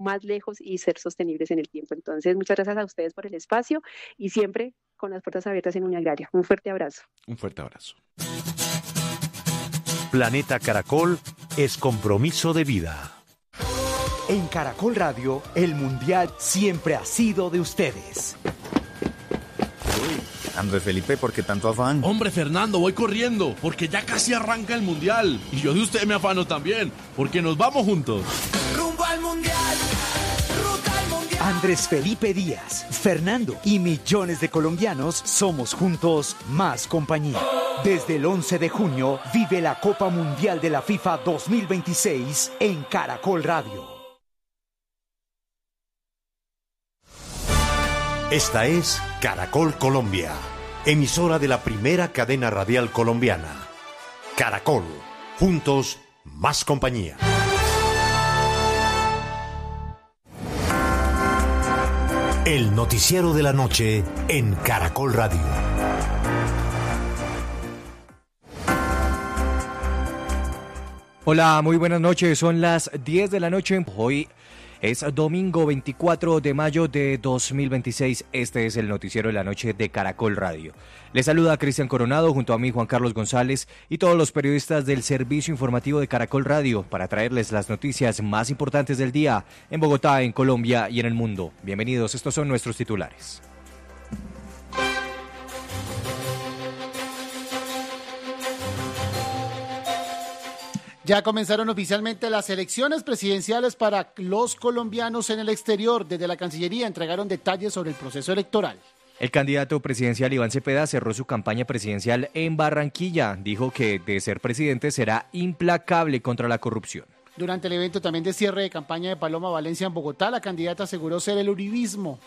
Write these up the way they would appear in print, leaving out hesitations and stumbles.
más lejos y ser sostenibles en el tiempo. Entonces, muchas gracias a ustedes por el espacio y siempre con las puertas abiertas en Uniagraria. Un fuerte abrazo. Un fuerte abrazo. Planeta Caracol es compromiso de vida. En Caracol Radio, el Mundial siempre ha sido de ustedes. Andrés Felipe, ¿por qué tanto afán? Hombre, Fernando, voy corriendo, porque ya casi arranca el Mundial. Y yo de usted me afano también, porque nos vamos juntos. Rumbo al Mundial, ruta al Mundial. Andrés Felipe Díaz, Fernando y millones de colombianos somos juntos más compañía. Desde el 11 de junio, vive la Copa Mundial de la FIFA 2026 en Caracol Radio. Esta es Caracol Colombia, emisora de la primera cadena radial colombiana. Caracol, juntos, más compañía. El noticiero de la noche en Caracol Radio. Hola, muy buenas noches, son las 10 de la noche. Hoy es domingo 24 de mayo de 2026, este es el noticiero de la noche de Caracol Radio. Les saluda Cristian Coronado junto a mí Juan Carlos González y todos los periodistas del servicio informativo de Caracol Radio para traerles las noticias más importantes del día en Bogotá, en Colombia y en el mundo. Bienvenidos, estos son nuestros titulares. Ya comenzaron oficialmente las elecciones presidenciales para los colombianos en el exterior. Desde la Cancillería entregaron detalles sobre el proceso electoral. El candidato presidencial Iván Cepeda cerró su campaña presidencial en Barranquilla. Dijo que de ser presidente será implacable contra la corrupción. Durante el evento también de cierre de campaña de Paloma Valencia en Bogotá, la candidata aseguró que ser el uribismo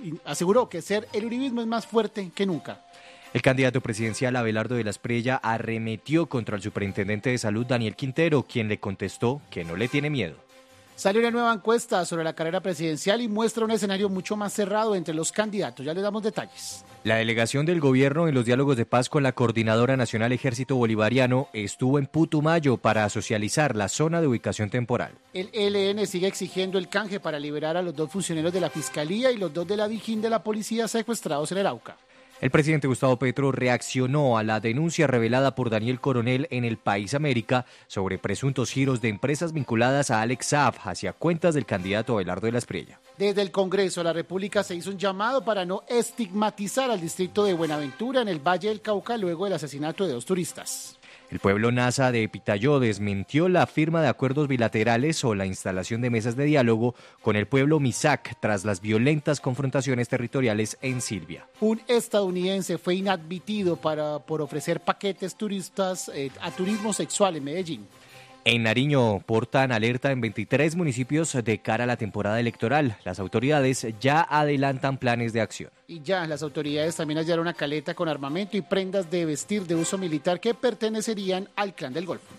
es más fuerte que nunca. El candidato presidencial Abelardo de la Espriella arremetió contra el superintendente de salud Daniel Quintero, quien le contestó que no le tiene miedo. Salió una nueva encuesta sobre la carrera presidencial y muestra un escenario mucho más cerrado entre los candidatos. Ya les damos detalles. La delegación del gobierno en los diálogos de paz con la Coordinadora Nacional Ejército Bolivariano estuvo en Putumayo para socializar la zona de ubicación temporal. El ELN sigue exigiendo el canje para liberar a los 2 funcionarios de la Fiscalía y los 2 de la Dijín de la Policía secuestrados en el Arauca. El presidente Gustavo Petro reaccionó a la denuncia revelada por Daniel Coronel en El País América sobre presuntos giros de empresas vinculadas a Alex Saab hacia cuentas del candidato Abelardo de la Espriella. Desde el Congreso de la República se hizo un llamado para no estigmatizar al distrito de Buenaventura en el Valle del Cauca luego del asesinato de 2 turistas. El pueblo nasa de Pitayó desmintió la firma de acuerdos bilaterales o la instalación de mesas de diálogo con el pueblo Misak tras las violentas confrontaciones territoriales en Silvia. Un estadounidense fue inadmitido por ofrecer paquetes turistas a turismo sexual en Medellín. En Nariño portan alerta en 23 municipios de cara a la temporada electoral. Las autoridades ya adelantan planes de acción. Y ya las autoridades también hallaron una caleta con armamento y prendas de vestir de uso militar que pertenecerían al Clan del Golfo.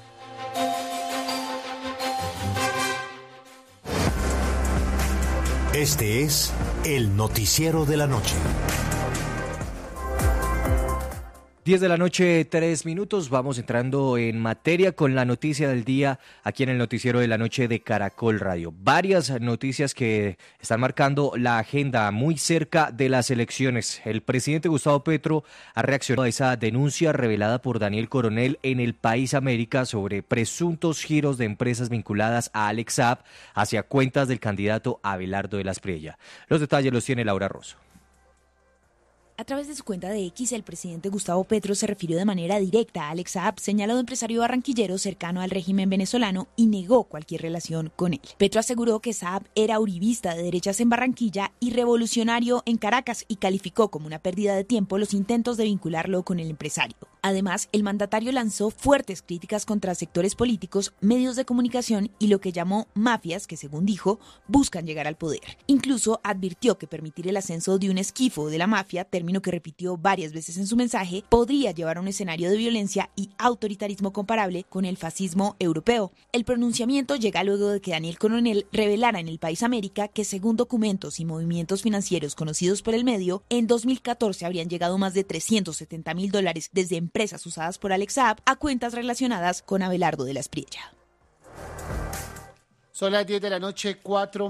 Este es el noticiero de la noche. 10 de la noche, 3 minutos, vamos entrando en materia con la noticia del día aquí en el noticiero de la noche de Caracol Radio. Varias noticias que están marcando la agenda muy cerca de las elecciones. El presidente Gustavo Petro ha reaccionado a esa denuncia revelada por Daniel Coronel en El País América sobre presuntos giros de empresas vinculadas a Alex Saab hacia cuentas del candidato Abelardo de la Espriella. Los detalles los tiene Laura Rosso. A través de su cuenta de X, el presidente Gustavo Petro se refirió de manera directa a Alex Saab, señalado empresario barranquillero cercano al régimen venezolano, y negó cualquier relación con él. Petro aseguró que Saab era uribista de derechas en Barranquilla y revolucionario en Caracas y calificó como una pérdida de tiempo los intentos de vincularlo con el empresario. Además, el mandatario lanzó fuertes críticas contra sectores políticos, medios de comunicación y lo que llamó mafias que, según dijo, buscan llegar al poder. Incluso advirtió que permitir el ascenso de un esquifo de la mafia, término que repitió varias veces en su mensaje, podría llevar a un escenario de violencia y autoritarismo comparable con el fascismo europeo. El pronunciamiento llega luego de que Daniel Coronel revelara en El País América que, según documentos y movimientos financieros conocidos por el medio, en 2014 habrían llegado más de $370,000 desde empresas usadas por Alex Saab a cuentas relacionadas con Abelardo de la Espriella. Son las 10 de la noche, 4